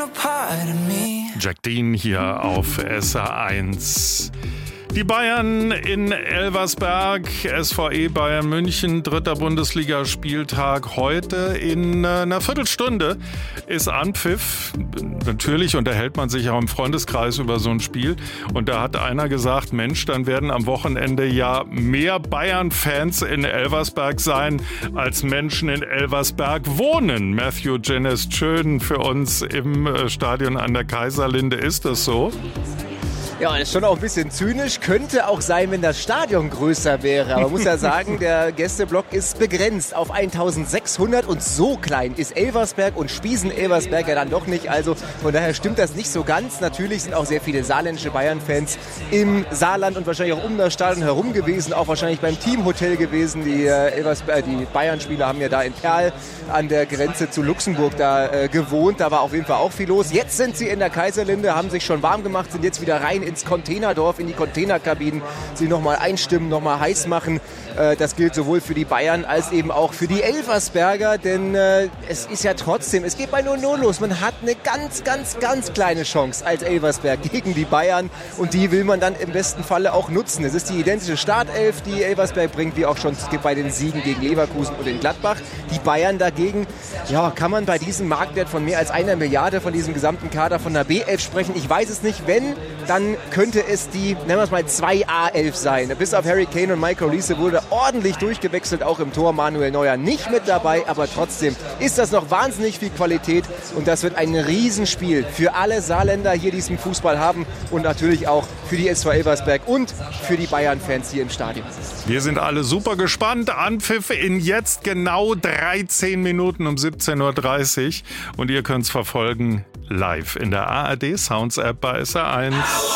Jack Dean hier auf SR1. Die Bayern in Elversberg, SVE Bayern München, 3. Bundesligaspieltag heute. In einer Viertelstunde ist Anpfiff. Natürlich unterhält man sich auch im Freundeskreis über so ein Spiel. Und da hat einer gesagt, Mensch, dann werden am Wochenende ja mehr Bayern-Fans in Elversberg sein, als Menschen in Elversberg wohnen. Matthew Jenner ist schön für uns im Stadion an der Kaiserlinde. Ist das so? Ja, das ist schon auch ein bisschen zynisch. Könnte auch sein, wenn das Stadion größer wäre. Aber man muss ja sagen, der Gästeblock ist begrenzt auf 1600 und so klein ist Elversberg und Spiesen-Elversberg ja dann doch nicht. Also von daher stimmt das nicht so ganz. Natürlich sind auch sehr viele saarländische Bayern-Fans im Saarland und wahrscheinlich auch um das Stadion herum gewesen. Auch wahrscheinlich beim Teamhotel gewesen. Die Bayern-Spieler haben ja da in Perl an der Grenze zu Luxemburg da gewohnt. Da war auf jeden Fall auch viel los. Jetzt sind sie in der Kaiserlinde, haben sich schon warm gemacht, sind jetzt wieder rein ins Containerdorf, in die Containerkabinen, sie nochmal einstimmen, nochmal heiß machen. Das gilt sowohl für die Bayern als eben auch für die Elversberger, denn es ist ja trotzdem, es geht bei 0-0 los. Man hat eine ganz, ganz, ganz kleine Chance als Elversberg gegen die Bayern und die will man dann im besten Falle auch nutzen. Es ist die identische Startelf, die Elversberg bringt, wie auch schon bei den Siegen gegen Leverkusen und in Gladbach. Die Bayern dagegen, ja, kann man bei diesem Marktwert von mehr als 1 Milliarde von diesem gesamten Kader von der B11 sprechen? Ich weiß es nicht. Wenn, dann könnte es die, nennen wir es mal 2A11 sein. Bis auf Harry Kane und Michael Olise wurde ordentlich durchgewechselt, auch im Tor. Manuel Neuer nicht mit dabei, aber trotzdem ist das noch wahnsinnig viel Qualität und das wird ein Riesenspiel für alle Saarländer hier, die diesen Fußball haben und natürlich auch für die SV Elversberg und für die Bayern-Fans hier im Stadion. Wir sind alle super gespannt. Anpfiff in jetzt genau 13 Minuten um 17.30 Uhr und ihr könnt es verfolgen live in der ARD Sounds App bei SR1.